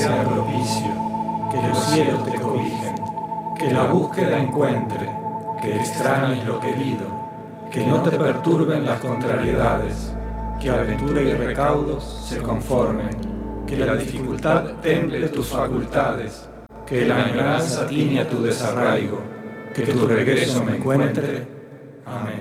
sea propicio, que los cielos te cobijen, que la búsqueda encuentre, que extrañes lo querido, que no te perturben las contrariedades, que aventura y recaudos se conformen, que la dificultad temple tus facultades, que la añoranza tiña tu desarraigo, que tu regreso me encuentre. Amén.